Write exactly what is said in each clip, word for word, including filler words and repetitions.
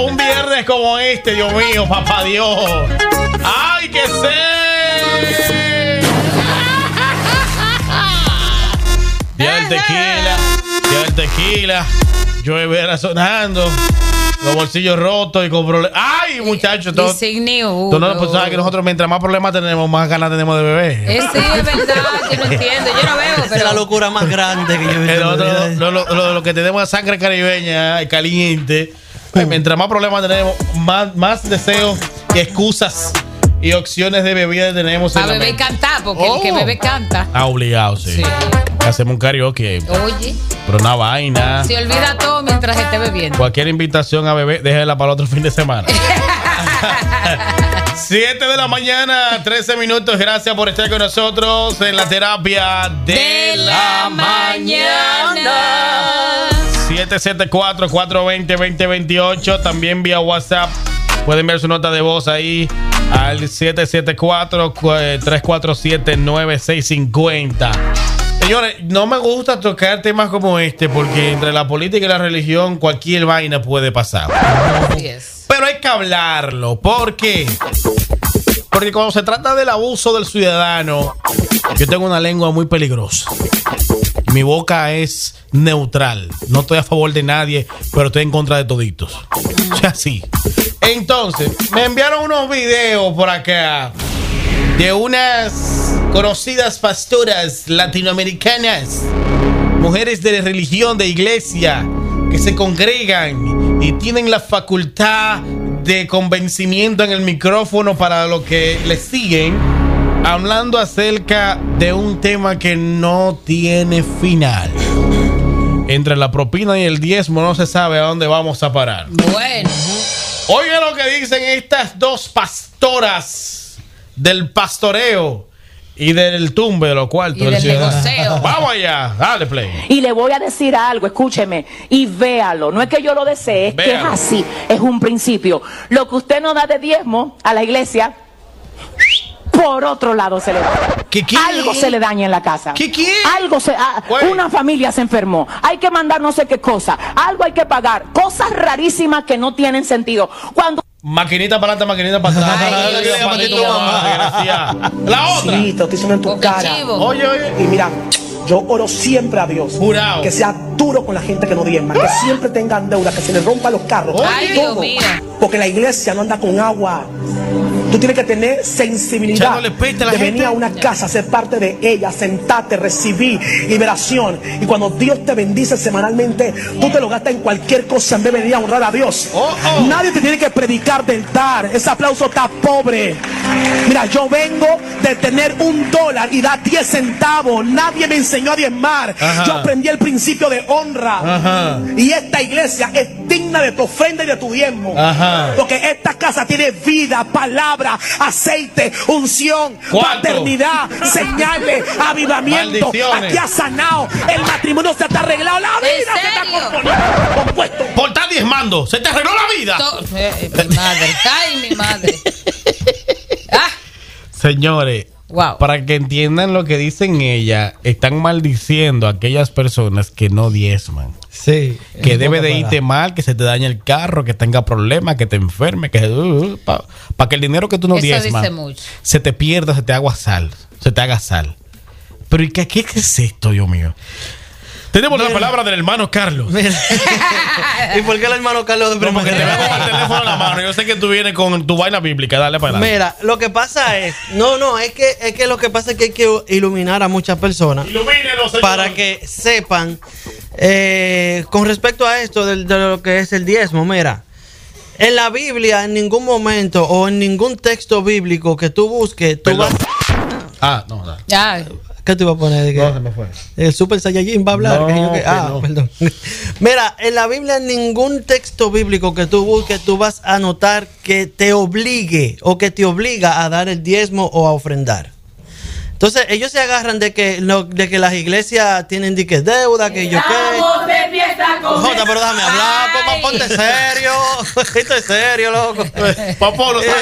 un viernes como este, Dios mío, papá Dios. ¡Ay, qué sé! Día del tequila, día del tequila. Llueve sonando. Los bolsillos rotos y con problemas. ¡Ay, muchachos! Todo, tú no pues, sabes que nosotros, mientras más problemas tenemos, más ganas tenemos de beber. Eh, sí, es verdad. Yo no entiendo. Yo no bebo, pero. Es la locura más grande que yo he visto. Lo, lo, lo, lo que tenemos es sangre caribeña y caliente. Uh. Mientras más problemas tenemos, más, más deseos y excusas y opciones de bebida tenemos. A beber y cantar, porque oh. el que bebe canta. Ah, obligado, sí. sí. Hacemos un karaoke. Oye. Pero una vaina. Se olvida todo mientras esté bebiendo. Cualquier invitación a beber, déjela para el otro fin de semana. siete de la mañana, trece minutos. Gracias por estar con nosotros en la terapia de, de la, la mañana. siete siete cuatro, cuatro dos cero, dos cero dos ocho. También vía WhatsApp. Pueden ver su nota de voz ahí al siete siete cuatro, tres cuatro siete, nueve seis cinco cero. Señores, no me gusta tocar temas como este porque entre la política y la religión cualquier vaina puede pasar. Yes. Pero hay que hablarlo. ¿Por qué? Porque cuando se trata del abuso del ciudadano, yo tengo una lengua muy peligrosa. Mi boca es neutral. No estoy a favor de nadie, pero estoy en contra de toditos. O sea, sí. Entonces, me enviaron unos videos por acá de unas conocidas pastoras latinoamericanas, mujeres de religión, de iglesia, que se congregan y tienen la facultad de convencimiento en el micrófono para lo que les siguen, hablando acerca de un tema que no tiene final. Entre la propina y el diezmo no se sabe a dónde vamos a parar. Bueno. Oigan lo que dicen estas dos pastoras del pastoreo y del tumbe de los cuartos. Y del negocio. Vamos allá, dale play. Y le voy a decir algo, escúcheme, y véalo. No es que yo lo desee, es véalo. Que es así, es un principio. Lo que usted no da de diezmo a la iglesia, por otro lado se le da. ¿Qué, qué? Algo se le daña en la casa. ¿Qué, qué? Algo se, ah, una familia se enfermó. Hay que mandar no sé qué cosa. Algo hay que pagar. Cosas rarísimas que no tienen sentido. Cuando maquinita para adelante, maquinita para atrás. Ay, Dios, para tu mamá, la otra. Sí, te lo estoy diciendo en tu Porque cara. chivo. Oye, oye. Y mira, yo oro siempre a Dios. Jurado. Que sea duro con la gente que no diezma. Que siempre tengan deuda. Que se les rompan los carros. Ay, Dios mío. Porque la iglesia no anda con agua. Tú tienes que tener sensibilidad de venir a una casa, ser parte de ella, sentarte, recibir liberación. Y cuando Dios te bendice semanalmente, tú te lo gastas en cualquier cosa en vez de venir a honrar a Dios. Oh, oh. Nadie te tiene que predicar del dar. Ese aplauso está pobre. Mira, yo vengo de tener un dólar y dar diez centavos. Nadie me enseñó a diezmar. Ajá. Yo aprendí el principio de honra. Ajá. Y esta iglesia es digna de tu ofrenda y de tu diezmo. Ajá. Porque esta casa tiene vida, palabra, aceite, unción, ¿cuánto? Paternidad, señales, avivamiento. Aquí ha sanado, el matrimonio se te ha arreglado, la vida se te ha compuesto. Por estar diezmando, se te arregló la vida. To- eh, mi madre, ay, mi madre. Ah. Señores, wow. Para que entiendan lo que dicen ella, están maldiciendo a aquellas personas que no diezman. Sí. Que debe de irte mal, que se te dañe el carro, que tenga problemas, que te enferme, que uh, uh, para pa que el dinero que tú no diezmas se te pierda, se te haga sal, se te haga sal. Pero ¿y qué, qué, qué es esto, Dios mío? Tenemos mira, la palabra del hermano Carlos. ¿Y por qué el hermano Carlos? No, porque te veo con el teléfono en la mano. Yo sé que tú vienes con tu vaina bíblica. Dale para adelante. Mira, lo que pasa es... No, no, es que, es que lo que pasa es que hay que iluminar a muchas personas. Ilumínenos, señor. Para que sepan eh, con respecto a esto de, de lo que es el diezmo. Mira, en la Biblia en ningún momento o en ningún texto bíblico que tú busques, tú Perdón. vas... Ah, no, no. Ya. ¿Qué te iba a poner? ¿De no, se me fue. El Super Saiyajin va a hablar. No, que yo que, ah, no. perdón. Mira, en la Biblia, en ningún texto bíblico que tú busques, tú vas a notar que te obligue o que te obliga a dar el diezmo o a ofrendar. Entonces, ellos se agarran de que, no, de que las iglesias tienen de que deuda, que yo qué. está con Jota, pero déjame hablar, papá, ponte serio. Esto es serio, loco. Papá, los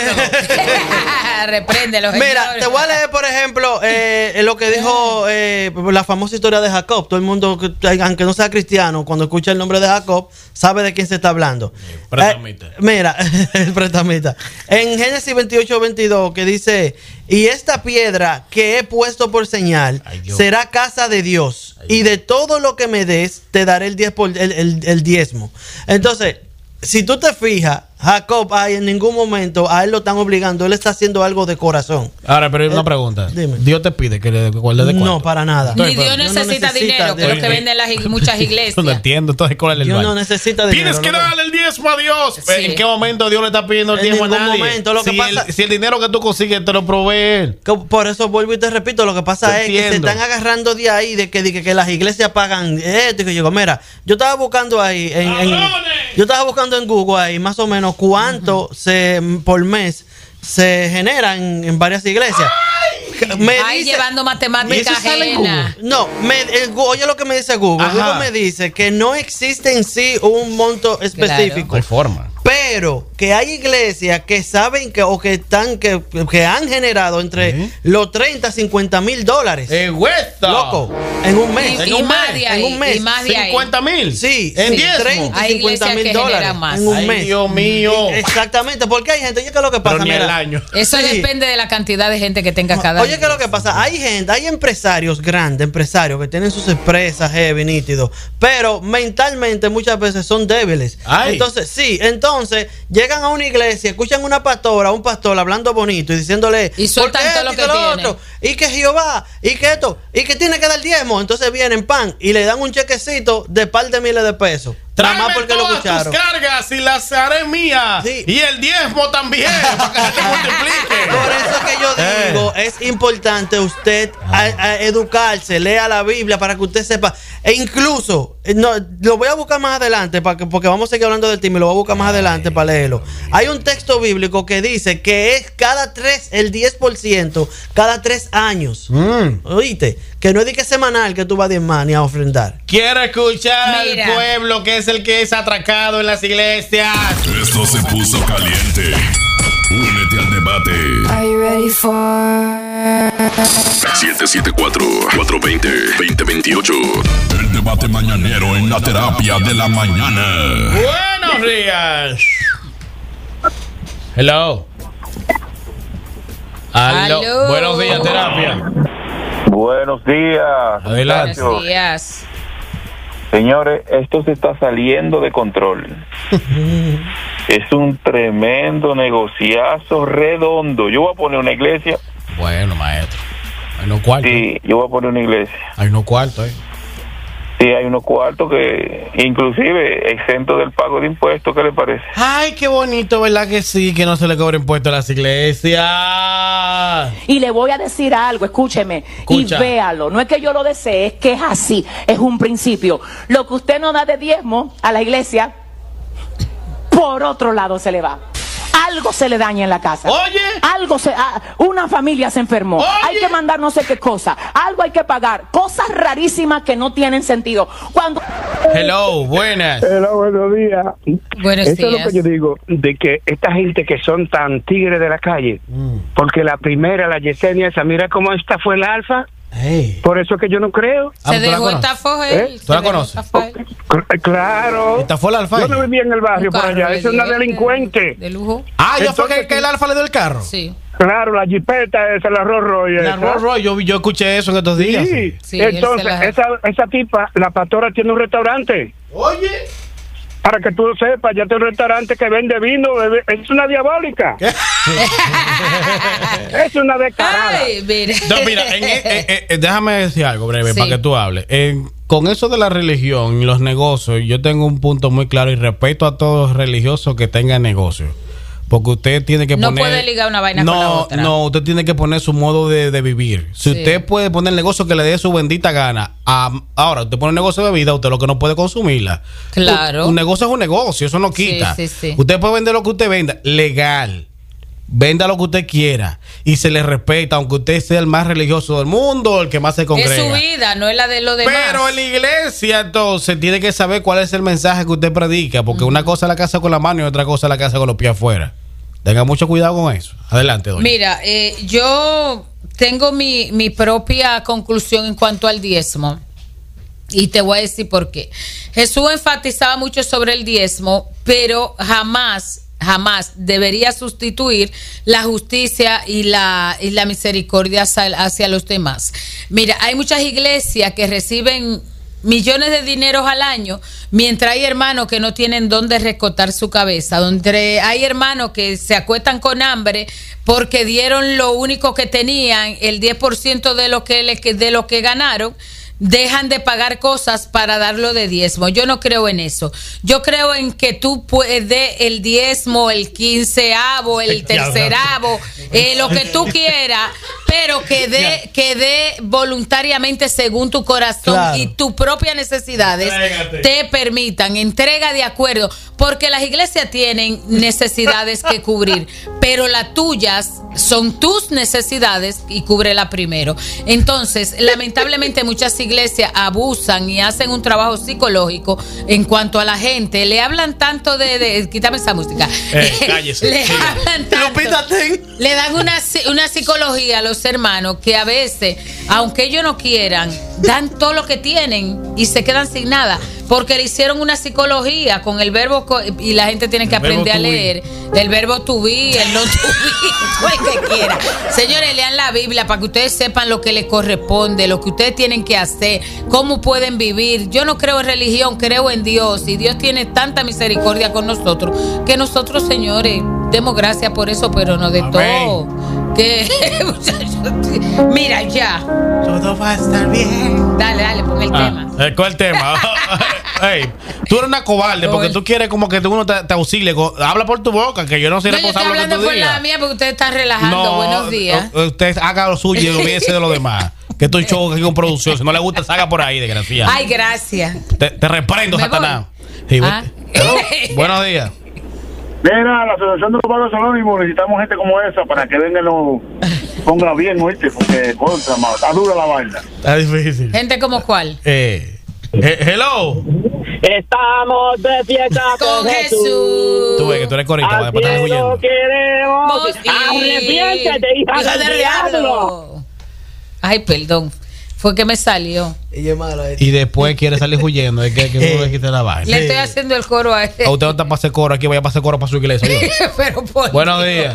Repréndelo. Mira, te voy a leer, por ejemplo, eh, lo que dijo eh, la famosa historia de Jacob. Todo el mundo, aunque no sea cristiano, cuando escucha el nombre de Jacob, sabe de quién se está hablando. Pretamita. Eh, mira, el pretamita. En Génesis veintiocho veintidós, que dice: y esta piedra que he puesto por señal Ay, será casa de Dios, Ay, y de todo lo que me des te daré el, diez por, el, el, el diezmo. Entonces, si tú te fijas, Jacob, ay, en ningún momento a él lo están obligando, él está haciendo algo de corazón. Ahora, pero hay una pregunta. Dime. ¿Dios te pide que le guarde de cuarto? No, para nada. Ni Dios necesita, no necesita dinero, que es lo que venden las muchas iglesias. No entiendo, entonces ¿cuál es el Dios baño? no necesita dinero. Tienes que no, darle el diezmo a Dios. Sí. ¿En qué momento Dios le está pidiendo el en diezmo a nadie? Momento, lo que si, pasa, el, si el dinero que tú consigues te lo provee. Por eso vuelvo y te repito, lo que pasa Te es entiendo. que se están agarrando de ahí, de que, de que, que las iglesias pagan esto y que yo digo, mira, yo estaba buscando ahí, en, en, yo estaba buscando en Google ahí más o menos cuánto uh-huh. se por mes se genera en, en varias iglesias. Me Ay, dice, llevando matemáticas ajenas. No, me, el, oye lo que me dice Google. Ajá. Google me dice que no existe en sí un monto específico. Claro. No hay forma. Pero que hay iglesias que saben que o que están que, que han generado entre ¿Eh? los treinta a cincuenta mil dólares. ¡Eh, loco! En un mes. Y, en, y un más mes de ahí, en un mes. Y más de ¿cincuenta mil? Sí. En sí, treinta, cincuenta mil dólares. Más. En un Ay, mes. Dios mío. Exactamente. Porque hay gente. Oye, ¿qué es lo que pasa? Pero ni Mira, el año. Eso sí. depende de la cantidad de gente que tenga cada Oye, ¿qué es lo que pasa? Hay gente, hay empresarios grandes, empresarios que tienen sus empresas heavy, nítidos, pero mentalmente muchas veces son débiles. Ay. Entonces, sí, entonces llegan a una iglesia, escuchan una pastora, un pastor hablando bonito y diciéndole y sueltan todo lo que, que lo tiene. Otro, y que Jehová, y que esto, y que tiene que dar diezmo. Entonces vienen pan y le dan un chequecito de par de miles de pesos. Tráeme porque todas lo escucharon. Tus cargas y las haré mías. Sí. Y el diezmo también, para que se te multiplique. Por eso que yo digo, eh. es importante usted a, a educarse, lea la Biblia para que usted sepa. E incluso, no, lo voy a buscar más adelante, para que, porque vamos a seguir hablando del tema y lo voy a buscar más Ay. adelante para leerlo. Hay un texto bíblico que dice que es cada tres, el diez por ciento, cada tres años. Mm. ¿Oíste? Que no es de que semanal que tú vas a diezmar ni a ofrendar. Quiero escuchar Mira. al pueblo que es el que es atracado en las iglesias. Esto se puso caliente. Únete al debate. Are you ready for siete siete cuatro, cuatro dos cero, dos cero dos ocho? El debate mañanero en la terapia de la mañana. Buenos días. Hello. Aló. Aló. Buenos días, terapia. Buenos días. Adelante. Buenos días. Señores, esto se está saliendo de control. Es un tremendo negociazo redondo. Yo voy a poner una iglesia. Bueno, maestro. Hay unos cuartos. Sí, yo voy a poner una iglesia. Hay unos cuartos, ¿eh? Sí, hay unos cuartos que inclusive exento del pago de impuestos. ¿Qué le parece? Ay, qué bonito, ¿verdad que sí? Que no se le cobre impuestos a las iglesias. Y le voy a decir algo, escúcheme. Escucha. Y véalo. No es que yo lo desee, es que es así. Es un principio. Lo que usted no da de diezmo a la iglesia, por otro lado se le va. Algo se le daña en la casa. Oye. Algo se... Ah, una familia se enfermó. Oye. Hay que mandar no sé qué cosa. Algo hay que pagar. Cosas rarísimas que no tienen sentido. Cuando... Hello, buenas. Hello, buenos días. Buenos Eso días. es lo que yo digo, de que esta gente que son tan tigres de la calle, mm. porque la primera, la Yesenia esa, mira cómo esta fue el alfa. Hey. Por eso que yo no creo. Se dejó el tafo él. ¿Eh? ¿Tú la conoces? Claro. ¿Esta fue el alfa? Yo no vivía en el barrio por allá. Es una delincuente. De lujo. Ah, ¿ya fue que, que el alfa le dio el carro? Sí. Claro, la jipeta esa, la Rolls Royce. La Rolls Royce, yo, yo escuché eso en estos días. Sí. sí Entonces, la... esa, esa tipa, la pastora, tiene un restaurante. Oye. Para que tú lo sepas, ya tiene un restaurante que vende vino, bebé. Es una diabólica. Es una descarada. Ay, mira. No, mira, en, en, en, déjame decir algo breve sí. para que tú hables. En, con eso de la religión y los negocios, yo tengo un punto muy claro y respeto a todos los religiosos que tengan negocios. Porque usted tiene que no poner... No puede ligar una vaina no, con la otra. No, usted tiene que poner su modo de, de vivir. Si sí. usted puede poner el negocio que le dé su bendita gana, um, ahora usted pone un negocio de bebida, usted lo que no puede consumirla. Claro. Un, un negocio es un negocio, eso no quita. Sí, sí, sí. Usted puede vender lo que usted venda, legal. venda lo que usted quiera y se le respeta, aunque usted sea el más religioso del mundo, el que más se congrega. Es su vida, no es la de los demás. Pero en la iglesia, entonces, tiene que saber cuál es el mensaje que usted predica, porque uh-huh. una cosa es la que hace con la mano y otra cosa es la que hace con los pies afuera. Tenga mucho cuidado con eso. Adelante, doña. Mira, eh, yo tengo mi, mi propia conclusión en cuanto al diezmo. Y te voy a decir por qué. Jesús enfatizaba mucho sobre el diezmo, pero jamás, jamás debería sustituir la justicia y la, y la misericordia hacia, hacia los demás. Mira, hay muchas iglesias que reciben millones de dineros al año, mientras hay hermanos que no tienen dónde rescotar su cabeza, donde hay hermanos que se acuestan con hambre porque dieron lo único que tenían, el diez por ciento de lo que, de lo que ganaron, dejan de pagar cosas para darlo de diezmo. Yo no creo en eso. Yo creo en que tú puedes dar el diezmo, el quinceavo, el terceravo, eh, lo que tú quieras, pero que dé que dé voluntariamente según tu corazón, claro, y tus propias necesidades. Entrégate. Te permitan. Entrega de acuerdo, porque las iglesias tienen necesidades que cubrir, pero las tuyas son tus necesidades y cúbrela primero. Entonces, lamentablemente muchas iglesias abusan y hacen un trabajo psicológico en cuanto a la gente. Le hablan tanto de, de quítame esa música. Eh, cállese. Le sí. hablan tanto. Le dan una, una psicología a los hermanos que a veces, aunque ellos no quieran, dan todo lo que tienen y se quedan sin nada, porque le hicieron una psicología con el verbo co- y la gente tiene que el aprender a leer el verbo to be, el no to be, el que quiera. Señores, lean la Biblia para que ustedes sepan lo que les corresponde, lo que ustedes tienen que hacer, cómo pueden vivir. Yo no creo en religión, creo en Dios, y Dios tiene tanta misericordia con nosotros que nosotros, señores, demos gracias por eso, pero no de Amén. Todo. Que mira, ya todo va a estar bien. Dale, dale, pon el ah, tema. ¿Cuál es el tema? Hey, tú eres una cobarde porque tú quieres como que uno te, te auxilie. Habla por tu boca, que yo no soy no, responsable yo estoy hablando de lo que tú por digas. la mía porque ustedes están relajando. No, buenos días. Usted haga lo suyo y olvídese de lo demás. Que estoy show aquí con producción. Si no le gusta, salga por ahí, desgraciada. Ay, gracias. Te, te reprendo, Me Satanás. Sí, ah. Buenos días. Mira, la Asociación de los Padres Anónimos, necesitamos gente como esa para que venga y nos ponga bien, ¿oíste? Porque contra, más, está dura la vaina. Está difícil. ¿Gente como cuál? Eh, eh, hello. Estamos de fiesta con, con Jesús. Jesús. Tú ves que tú eres corito, para estar huyendo. Queremos. Arrepiéntete, hija, hija del diablo. Ay, perdón. Fue que me salió. Ella es mala. Y después quiere salir huyendo. Es que, que uno le quite la vaina. Le estoy haciendo el coro a él. A usted no está para hacer coro aquí, vaya a hacer coro para su iglesia. Pero por Buenos días.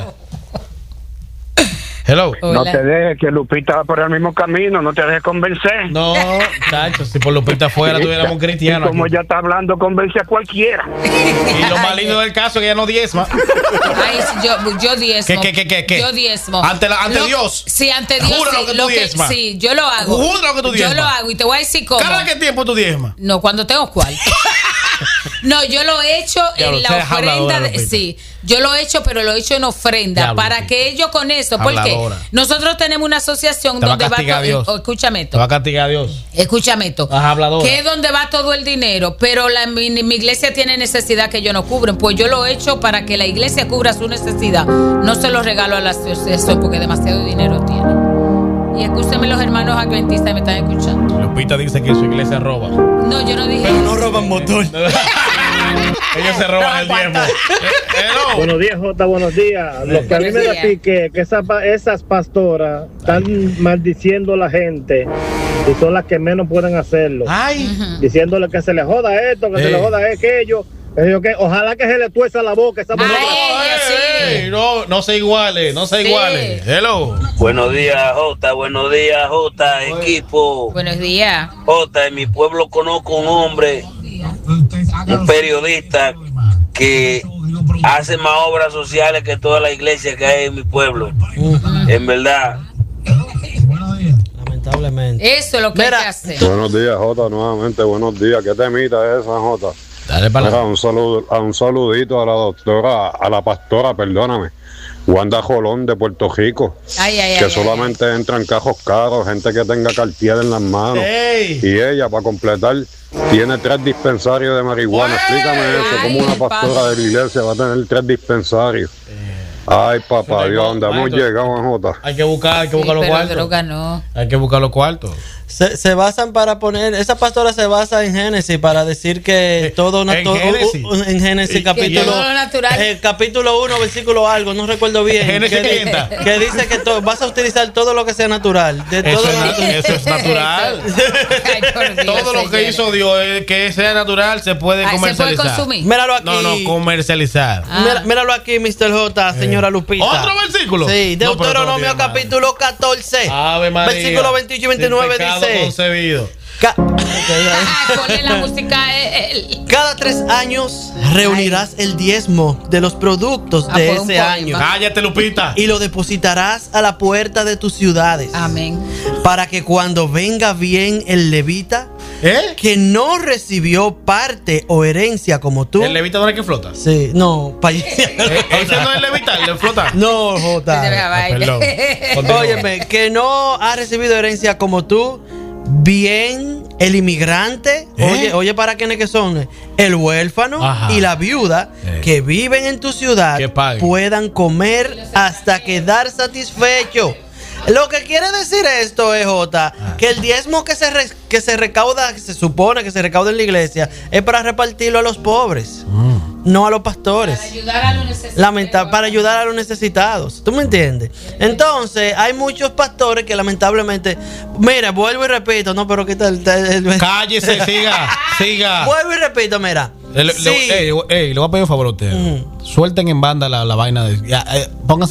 Hello. Hola. No te dejes que Lupita va por el mismo camino, no te dejes convencer. No, chacho, si por Lupita fuera tuviéramos cristianos. Como aquí. Ya está hablando, convence a cualquiera. Y lo más lindo del caso es que ella no diezma. Ay, yo, yo diezmo. ¿Qué, qué, qué, qué? Yo diezmo. Ante, la, ante lo, Dios. Sí, ante Dios. Jura sí, lo que lo tú que, diezmas. Sí, yo lo hago. Jura lo que tú diezmas. Yo lo hago y te voy a decir cómo. ¿Cada qué tiempo tú diezmas? No, cuando tengo cuarto. No, yo lo he hecho ya, en la ofrenda. De, sí, yo lo he hecho, pero lo he hecho en ofrenda. Diablo, para sí. que ellos con eso, porque nosotros tenemos una asociación te donde va, va todo. Oh, escúchame esto. Te va a castigar a Dios. Escúchame esto. Que es donde va todo el dinero, pero la, mi, mi iglesia tiene necesidad que ellos no cubren. Pues yo lo he hecho para que la iglesia cubra su necesidad. No se lo regalo a la asociación porque demasiado dinero tiene. Y escúchame los hermanos adventistas me están escuchando. Lupita dice que su iglesia roba. No, yo no dije Pero eso. no roban motor. Ellos se roban el diezmo. Hello. Buenos días, Jota, buenos días. Sí. Lo que a mí me da pique que esas, esas pastoras están maldiciendo a la gente y son las que menos pueden hacerlo. Ay. Diciéndole que se le joda esto, que eh. se le joda aquello. Que ojalá que se le tuerza la boca esa mujer. Sí. No, no se iguale, no se sí. iguale. Hello. Buenos días, Jota, buenos días, Jota, equipo. Buenos días. Jota, en mi pueblo conozco un hombre, un periodista que hace más obras sociales que toda la iglesia que hay en mi pueblo. Uh-huh. En verdad. Lamentablemente. Eso es lo que Mira. hay que hacer. Buenos días, Jota, nuevamente. Buenos días. ¿Qué temita es esa, Jota? Dale para Mira, un saludo, un saludito a la doctora, a la pastora, perdóname, Wanda Jolón de Puerto Rico, ay, ay, que ay, solamente ay. entra en cajos caros, gente que tenga Cartier en las manos. Hey. Y ella, para completar, tiene tres dispensarios de marihuana. Hey. Explícame eso, ¿cómo una pastora de la iglesia va a tener tres dispensarios? Ay, papá Dios, ¿dónde hemos llegado, Jota? Hay que buscar, hay que buscar Sí, los pero cuartos. droga no. Hay que buscar los cuartos. Se, se basan para poner, esa pastora se basa en Génesis para decir que todo, na- ¿En todo- Génesis? uh, uh, en Génesis Y- capítulo Que todo lo natural. eh, capítulo uno versículo algo, no recuerdo bien. Génesis que, quinientos. que dice que to- vas a utilizar todo lo que sea natural, de Eso todo es, lo na- natural. eso es natural. Ay, por Dios, Todo lo que señores. hizo Dios, eh, que sea natural, se puede Ay, se puede comercializar. consumir. Míralo aquí. No, no, comercializar. Ah. Mira- míralo aquí, mister J, señora Lupita. ¿Otro versículo? Sí, No, pero Deuteronomio no tiene madre. capítulo catorce. Ave María. Versículo veintiocho y veintinueve Sin pecado dice. concebido. Ca- Ah, ponle la música. eh, eh, Cada tres años reunirás el diezmo de los productos Ah, de pues un ese poema. año Cállate, Lupita. y lo depositarás a la puerta de tus ciudades. Amén. Para que cuando venga bien el levita, ¿Eh? que no recibió parte o herencia como tú. ¿El levita no es que flota? Sí, no, pa- Eh, Ese no es el levita, el de flota. no, Se Jota. va, Ah, perdón. Continúa. Óyeme, que no ha recibido herencia como tú, bien el inmigrante, ¿Eh? oye, oye, para quienes que son, el huérfano Ajá. y la viuda Eh. que viven en tu ciudad Que paguen. puedan comer hasta quedar satisfechos. Lo que quiere decir esto es, Jota, Ah. que el diezmo que se, re- que se recauda, que se supone que se recauda en la iglesia, es para repartirlo a los pobres, no a los pastores. Ayudar a los necesitados. Lamenta- para ayudar a los necesitados. ¿Tú me entiendes? Entonces, hay muchos pastores que lamentablemente. Mira, vuelvo y repito, no, pero ¿qué tal? Cállese, siga, siga. Vuelvo y repito, mira. Le, le- Sí. ey, ey, le voy a pedir un favor a usted. Suelten en banda la, la vaina de. Ya, eh, pónganse